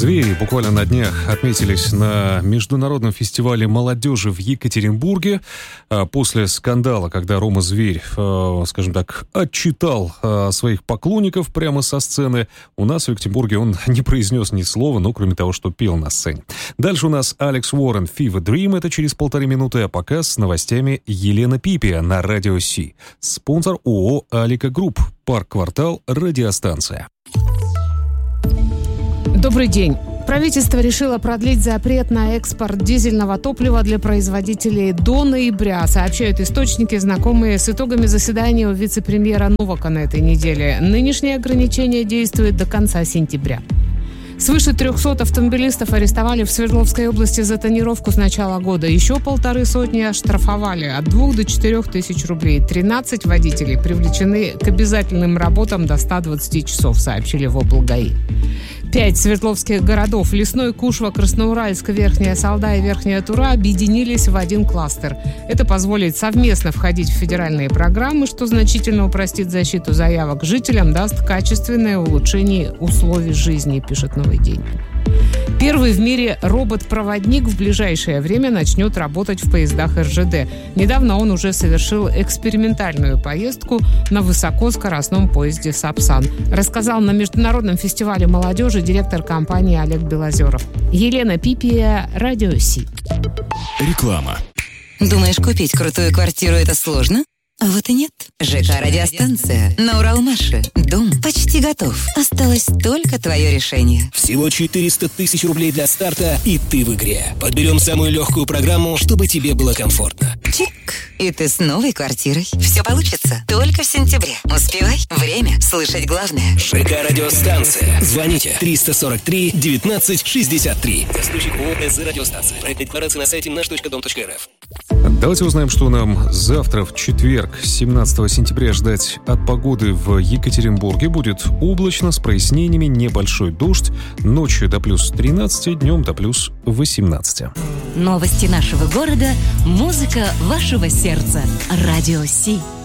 Звери буквально на днях отметились на международном фестивале молодежи в Екатеринбурге. После скандала, когда Рома Зверь, скажем так, отчитал своих поклонников прямо со сцены, у нас в Екатеринбурге он не произнес ни слова, ну, кроме того, что пел на сцене. Дальше у нас Алекс Уоррен, Fever Dream, это через 1,5 минуты, а пока с новостями Елена Пипия на Радио Си. Спонсор ООО «Алика Групп», парк-квартал, радиостанция. Добрый день. Правительство решило продлить запрет на экспорт дизельного топлива для производителей до ноября, сообщают источники, знакомые с итогами заседания у вице-премьера Новака на этой неделе. Нынешнее ограничение действует до конца сентября. Свыше 300 автомобилистов арестовали в Свердловской области за тонировку с начала года. Еще 150 оштрафовали от 2 до 4 тысяч рублей. 13 водителей привлечены к обязательным работам до 120 часов, сообщили в облгаи. 5 свердловских городов – Лесной, Кушва, Красноуральск, Верхняя Салда и Верхняя Тура – объединились в один кластер. Это позволит совместно входить в федеральные программы, что значительно упростит защиту заявок жителям, даст качественное улучшение условий жизни, пишет «Новый день». Первый в мире робот-проводник в ближайшее время начнет работать в поездах РЖД. Недавно он уже совершил экспериментальную поездку на высокоскоростном поезде «Сапсан». Рассказал на международном фестивале молодежи директор компании Олег Белозеров. Елена Пипия, Радио Си. Реклама. Думаешь, купить крутую квартиру – это сложно? А вот и нет. ЖК «Радиостанция» на Уралмаше. Дом почти готов. Осталось только твое решение. Всего 400 тысяч рублей для старта, и ты в игре. Подберем самую легкую программу, чтобы тебе было комфортно. Чик! И ты с новой квартирой. Все получится только в сентябре. Успевай. Время слышать главное. ЖК «Радиостанция». Звоните 343 19 63. Застройщик ООО «СЗ Радиостанция». Проект декларации на сайте наш.дом.рф. Давайте узнаем, что нам завтра, в четверг, 17 сентября, ждать от погоды в Екатеринбурге. Будет облачно, с прояснениями, небольшой дождь. Ночью до плюс 13, днем до плюс 18. Новости нашего города, музыка вашего сердца. Радио Си.